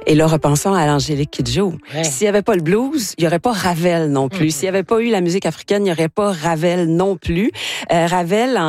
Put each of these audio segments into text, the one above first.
Et là, repensons à l'Angélique Kidjo. Ouais. S'il n'y avait pas le blues, il n'y aurait pas Ravel non plus. S'il n'y avait pas eu la musique africaine, il n'y aurait pas Ravel non plus. Ravel,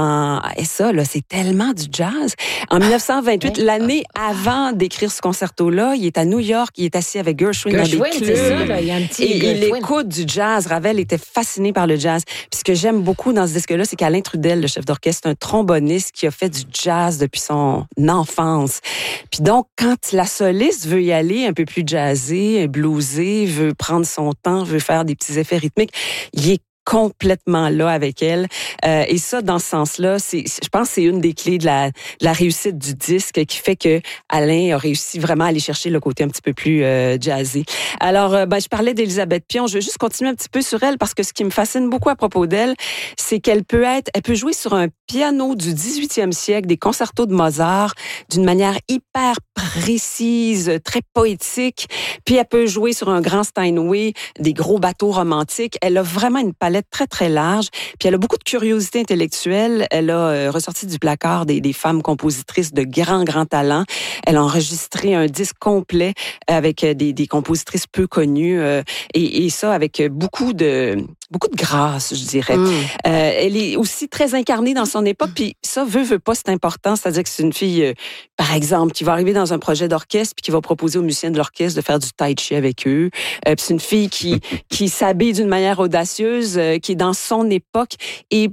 et ça, là, c'est tellement du jazz. En 1928, l'année avant d'écrire ce concerto-là, il est à New York, il est assis avec Gershwin dans des Gershwin, c'est ça, clubs. là, il y a un petit Et il Gershwin. écoute du jazz. Ravel était fasciné par le jazz. Puis ce que j'aime beaucoup dans ce disque-là, c'est qu'Alain Trudel, le chef d'orchestre, c'est un tromboniste qui a fait du jazz depuis son enfance. Puis donc, quand la soliste veut y aller un peu plus jazzé, bluesé, veut prendre son temps, veut faire des petits effets rythmiques, il est complètement là avec elle. Et ça, dans ce sens-là, je pense que c'est une des clés de la réussite du disque qui fait que Alain a réussi vraiment à aller chercher le côté un petit peu plus jazzé. Alors, je parlais d'Élisabeth Pion. Je veux juste continuer un petit peu sur elle parce que ce qui me fascine beaucoup à propos d'elle, c'est qu'elle peut jouer sur un piano du 18e siècle, des concertos de Mozart, d'une manière hyper précise, très poétique. Puis elle peut jouer sur un grand Steinway, des gros bateaux romantiques. Elle a vraiment une palette très, très large. Puis elle a beaucoup de curiosité intellectuelle. Elle a ressorti du placard des femmes compositrices de grands talents. Elle a enregistré un disque complet avec des compositrices peu connues et ça avec beaucoup de grâce, je dirais. Elle est aussi très incarnée dans son époque, puis ça, veut pas, c'est important. C'est-à-dire que c'est une fille, par exemple, qui va arriver dans un projet d'orchestre puis qui va proposer aux musiciens de l'orchestre de faire du tai chi avec eux. Puis c'est une fille qui s'habille d'une manière audacieuse, qui est dans son époque. Et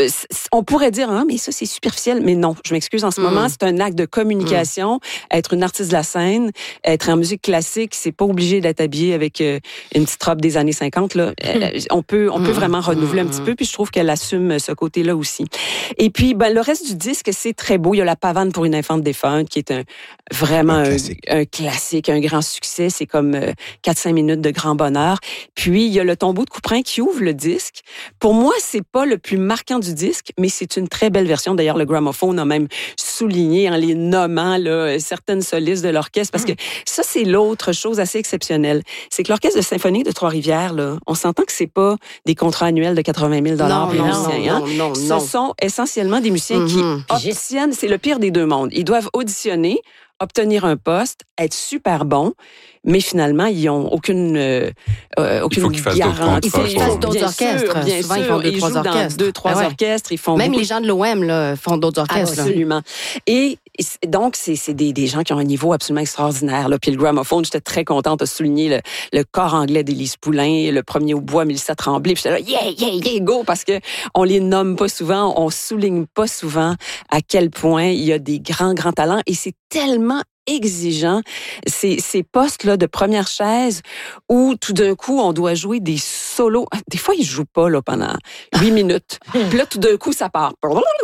on pourrait dire, mais ça, c'est superficiel. Mais non, je m'excuse en ce moment, c'est un acte de communication. Être une artiste de la scène, être en musique classique, c'est pas obligé d'être habillé avec une petite robe des années 50. Là. On peut vraiment renouveler un petit peu, puis je trouve qu'elle assume ce côté-là aussi. Et puis, le reste du disque, c'est très beau. Il y a La pavane pour une infante défunte, qui est vraiment un classique, un grand succès. C'est comme 4-5 minutes de grand bonheur. Puis, il y a Le tombeau de Couperin qui ouvre le disque. Pour moi, c'est pas le plus marquant du disque, mais c'est une très belle version. D'ailleurs, le gramophone a même souligné en les nommant là, certaines solistes de l'orchestre, parce que ça, c'est l'autre chose assez exceptionnelle. C'est que l'Orchestre de symphonie de Trois-Rivières, là, on s'entend que c'est pas des contrats annuels de 80 000 pour les musiciens. Non. Ce sont essentiellement des musiciens qui auditionnent. C'est le pire des deux mondes. Ils doivent auditionner, obtenir un poste, être super bons, mais finalement, ils n'ont aucune garantie. Il faut qu'ils fassent d'autres orchestres. Bien Souvent, sûr, ils font 2-3 orchestres. 2-3 orchestres. Ils font même les gens de l'OM là, font d'autres orchestres. Absolument. Et donc, c'est des gens qui ont un niveau absolument extraordinaire. Là. Puis le gramophone, j'étais très contente de souligner le corps anglais d'Élise Poulain, le premier au bois, Mélissa Tremblay. Puis j'étais là, yeah, go! Parce que on les nomme pas souvent, on souligne pas souvent à quel point il y a des grands talents. Et c'est tellement exigeant, ces postes-là de première chaise où tout d'un coup, on doit jouer des solos. Des fois, ils jouent pas là, pendant 8 minutes. Puis là, tout d'un coup, ça part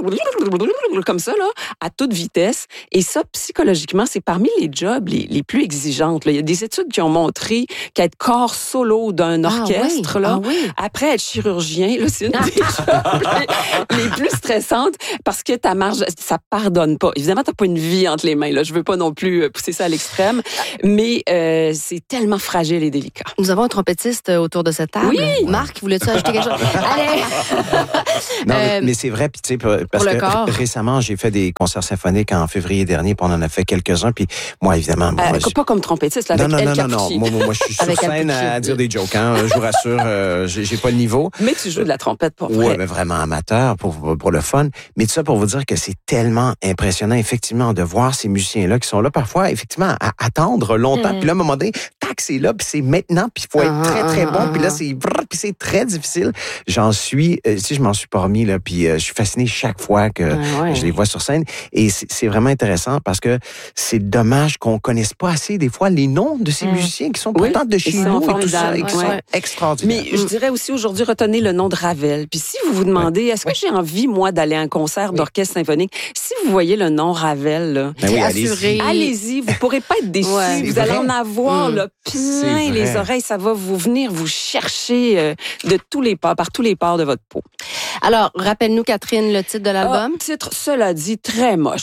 comme ça, là, à toute vitesse. Et ça, psychologiquement, c'est parmi les jobs les plus exigeantes. Là. Il y a des études qui ont montré qu'être corps solo d'un orchestre, après être chirurgien, là, c'est une des jobs les plus stressantes parce que ta marge, ça pardonne pas. Évidemment, t'as pas une vie entre les mains. Là. Je veux pas non plus pousser ça à l'extrême, mais c'est tellement fragile et délicat. Nous avons un trompettiste autour de cette table. Oui! Marc, voulais-tu ajouter quelque chose? Allez! Non, mais c'est vrai, puis tu sais, parce que récemment, j'ai fait des concerts symphoniques en février dernier, puis on en a fait quelques-uns, puis moi, évidemment... pas comme trompettiste, là, avec Non. Moi, je suis sur scène à dire des jokes, hein, je vous rassure, j'ai pas le niveau. Mais tu joues de la trompette pour vrai. Oui, mais vraiment amateur, pour le fun. Mais tout ça pour vous dire que c'est tellement impressionnant, effectivement, de voir ces musiciens-là qui sont là parfois, effectivement, à attendre longtemps. Puis là, à un moment donné, tac, c'est là, puis c'est maintenant, puis il faut être très, très bon. Puis là, c'est très difficile. Je m'en suis pas remis, là, puis je suis fasciné chaque fois que je les vois sur scène. Et c'est vraiment intéressant parce que c'est dommage qu'on connaisse pas assez, des fois, les noms de ces musiciens qui sont pourtant de chez nous et tout ça, et qui sont extraordinaires. Mais je dirais aussi aujourd'hui, retenez le nom de Ravel. Puis si vous vous demandez, est-ce que j'ai envie, moi, d'aller à un concert d'orchestre symphonique? Si vous voyez le nom Ravel, là, allez-y, vous pourrez pas être déçus. Vous allez en avoir là, plein les oreilles. Ça va venir vous chercher de tous les pores, par tous les pores de votre peau. Alors, rappelle-nous, Catherine, le titre de l'album. Titre, cela dit, très moche.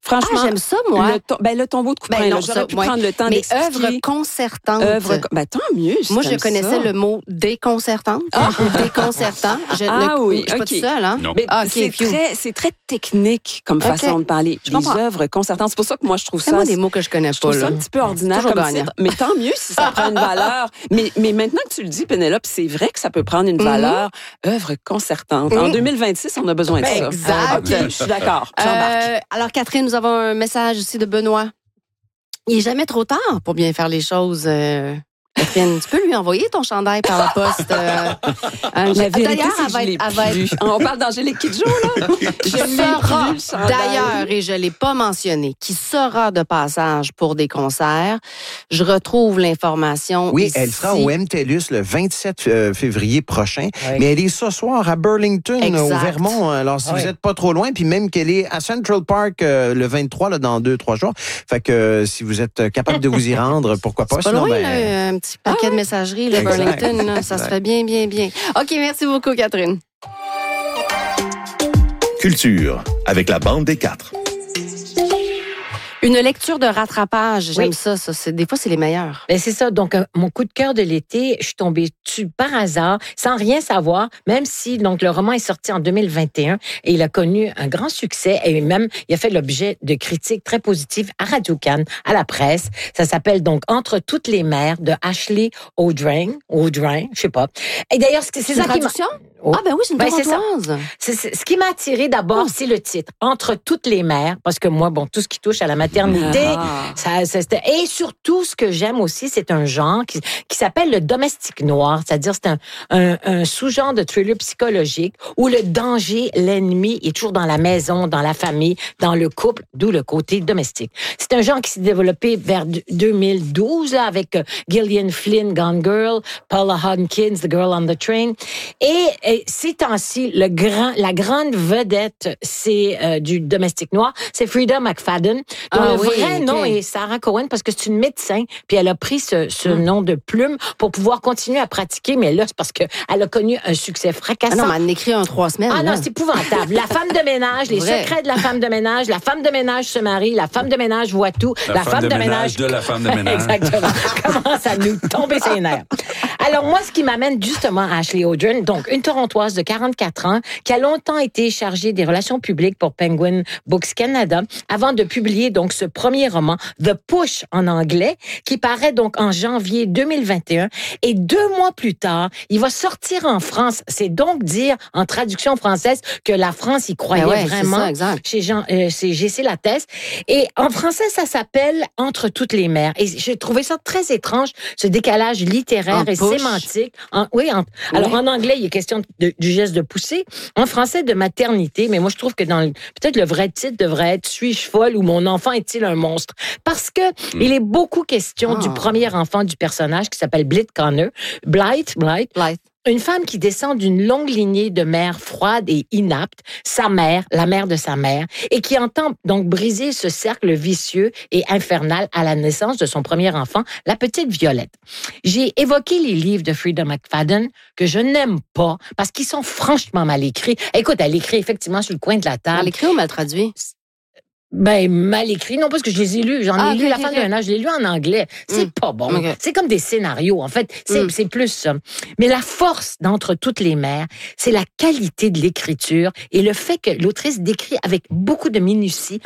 Franchement, j'aime ça, moi. Le tombeau de couperin, non, j'aurais pu prendre le temps mais d'expliquer. œuvre concertante. Tant mieux. Moi, je connaissais le mot déconcertante ou déconcertant. Oui, je suis pas toute seule, hein? Non. Mais c'est très technique comme façon de parler. Les œuvres concertantes. C'est pour ça que moi, je trouve ça... C'est moi des mots que je connais Je trouve pas, ça là. un petit peu ordinaire Toujours comme gagnant. titre. Mais tant mieux si ça prend une valeur. Mais maintenant que tu le dis, Pénélope, c'est vrai que ça peut prendre une valeur œuvre concertante. En 2026, on a besoin de ça. Exact. OK, je suis d'accord. J'embarque. Alors, Catherine, nous avons un message aussi de Benoît. Il n'est jamais trop tard pour bien faire les choses. Catherine, tu peux lui envoyer ton chandail par la poste. La vérité, D'ailleurs, c'est que je l'ai plus. On parle d'Angélique Kidjo, là? Je l'ai sera, plus, le chandail. d'ailleurs, et je ne l'ai pas mentionné, qui sera de passage pour des concerts. Je retrouve l'information Oui, ici. elle sera au MTLUS le 27 février prochain. Oui. Mais elle est ce soir à Burlington, Exact. au Vermont. Alors, si Oui. vous n'êtes pas trop loin, puis même qu'elle est à Central Park le 23, là, dans 2-3 jours. Fait que si vous êtes capable de vous y rendre, pourquoi pas? C'est pas Sinon, loin, là, un petit paquet de messagerie, le Exact. Burlington. Là, ça se fait bien, bien, bien. OK, merci beaucoup, Catherine. Culture, avec la bande des 4. Une lecture de rattrapage, j'aime ça. Des fois, c'est les meilleurs. Ben c'est ça. Donc, mon coup de cœur de l'été, je suis tombée dessus par hasard, sans rien savoir, même si donc le roman est sorti en 2021 et il a connu un grand succès et même il a fait l'objet de critiques très positives à Radio-Can, à la presse. Ça s'appelle donc Entre toutes les mers de Ashley Audrin, je sais pas. Et d'ailleurs, c'est C'est ça une qui m'a... traduction? Oh. Ah, ben oui, c'est une Ben, c'est ça. torontoise. Ce qui m'a attiré d'abord, c'est le titre. Entre toutes les mères, parce que moi, bon, tout ce qui touche à la maternité, c'était... Et surtout, ce que j'aime aussi, c'est un genre qui s'appelle le domestique noir, c'est-à-dire c'est un sous-genre de thriller psychologique où le danger, l'ennemi est toujours dans la maison, dans la famille, dans le couple, d'où le côté domestique. C'est un genre qui s'est développé vers 2012 là, avec Gillian Flynn, Gone Girl, Paula Hawkins, The Girl on the Train. Et ces temps-ci, la grande vedette, c'est du domestique noir, c'est Frida McFadden, dont le vrai nom est Sarah Cohen parce que c'est une médecin, puis elle a pris ce nom de plume pour pouvoir continuer à pratiquer, mais là, c'est parce qu'elle a connu un succès fracassant. Ah non, mais elle en écrit en 3 semaines. Ah non, là. c'est épouvantable. La femme de ménage, les Vrai. secrets de la femme de ménage se marie, la femme de ménage voit tout, La femme de ménage de la femme de ménage. Exactement. Commence à nous tomber ses nerfs. Alors moi, ce qui m'amène justement à Ashley Audrin, donc une Torontoise de 44 ans qui a longtemps été chargée des relations publiques pour Penguin Books Canada avant de publier donc ce premier roman, The Push en anglais, qui paraît donc en janvier 2021. Et 2 mois plus tard, il va sortir en France. C'est donc dire, en traduction française, que la France y croyait vraiment. C'est ça, exact. Chez GC Lattès. Et en français, ça s'appelle Entre toutes les mers. Et j'ai trouvé ça très étrange, ce décalage littéraire et sémantique. Alors, en anglais, il est question du geste de pousser. En français, de maternité. Mais moi, je trouve que peut-être le vrai titre devrait être Suis-je folle ou Mon enfant est-il un monstre? Parce que il est beaucoup question du premier enfant du personnage qui s'appelle Blythe Connor. Blythe. Une femme qui descend d'une longue lignée de mères froides et inaptes, sa mère, la mère de sa mère, et qui entend donc briser ce cercle vicieux et infernal à la naissance de son premier enfant, la petite Violette. J'ai évoqué les livres de Frida McFadden que je n'aime pas parce qu'ils sont franchement mal écrits. Écoute, elle écrit effectivement sur le coin de la table. Elle écrit ou mal traduit? Ben, mal écrit. Non, parce que je les ai lus. J'en ai lu La femme de ménage. Je l'ai lu en anglais. C'est pas bon. Okay. C'est comme des scénarios. En fait, c'est plus ça. Mais la force d'Entre toutes les mers, c'est la qualité de l'écriture et le fait que l'autrice décrit avec beaucoup de minutie